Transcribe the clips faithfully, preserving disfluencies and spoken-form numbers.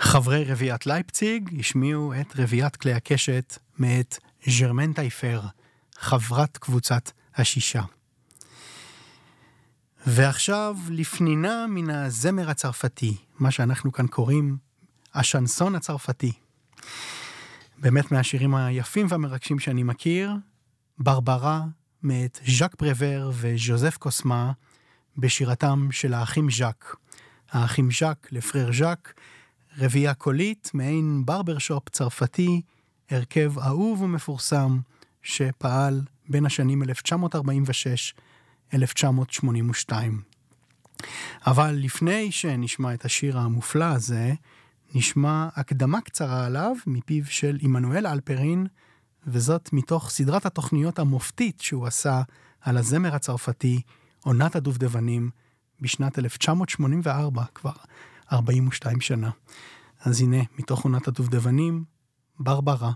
חברי רביעיית לייפציג השמיעו את רביעיית כלי הקשת מאת ז'רמן טייפר, חברת קבוצת השישה. ועכשיו לפנינה מן הזמר הצרפתי, מה שאנחנו כאן קוראים השנסון הצרפתי. באמת מהשירים היפים והמרגשים שאני מכיר, ברברה מאת ז'אק פרוור וז'וזף קוסמה בשירתם של האחים ז'אק. האחים ז'אק לפרר ז'אק, רביעייה קולית, מעין ברברשופ צרפתי, הרכב אהוב ומפורסם שפעל בין השנים אלף תשע מאות ארבעים ושש עד אלף תשע מאות שמונים ושתיים. אבל לפני שנשמע את השיר המופלא הזה, נשמע הקדמה קצרה עליו מפיו של עמנואל אלפרין, וזאת מתוך סדרת התוכניות המופתית שהוא עשה על הזמר הצרפתי, עונת הדובדבנים, בשנת אלף תשע מאות שמונים וארבע, כבר ארבעים ושתיים שנה. אז הנה, מתוך עונת הדובדבנים, ברברה.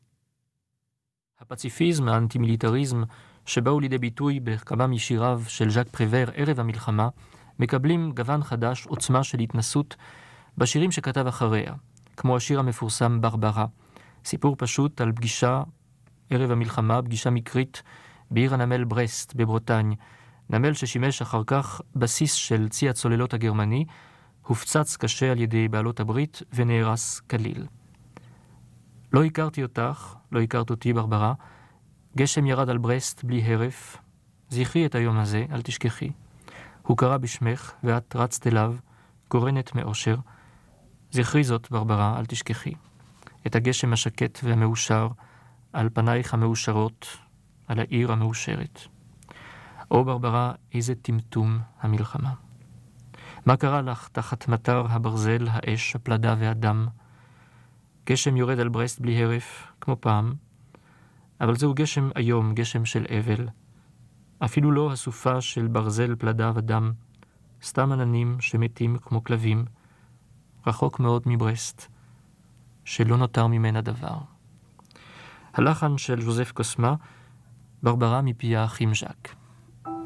הפציפיזם, האנטי-מיליטריזם, שבאו לידי ביטוי בכמה משיריו של ז'אק פרוור ערב המלחמה, מקבלים גוון חדש, עוצמה של התנסות, בשירים שכתב אחריה, כמו השיר המפורסם ברברה, סיפור פשוט על פגישה ערב המלחמה, פגישה מקרית בעיר הנמל ברסט בברוטניה, נמל ששימש אחר כך בסיס של צי הצוללות הגרמני, הופצץ קשה על ידי בעלות הברית ונהרס כליל. לא הכרתי אותך, לא הכרת אותי ברברה, גשם ירד על ברסט בלי הרף, זכרי את היום הזה, אל תשכחי. הוא קרא בשמך ואת רצת אליו, גורנת מאושר, זכרי זאת ברברה, אל תשכחי. את הגשם השקט והמאושר על פנייך המאושרות, על העיר המאושרת. או ברברה, איזה טמטום המלחמה. מה קרה לך תחת מטר הברזל, האש, הפלדה והדם? גשם יורד על ברסט בלי הרף, כמו פעם, אבל זהו גשם היום, גשם של אבל. אפילו לא הסופה של ברזל, פלדה ודם, סתם עננים שמתים כמו כלבים, רחוק מאוד מברסט, שלא נותר ממנה דבר. הלחן של ז'וזף קוסמה, ברברה מפי האחים ז'אק.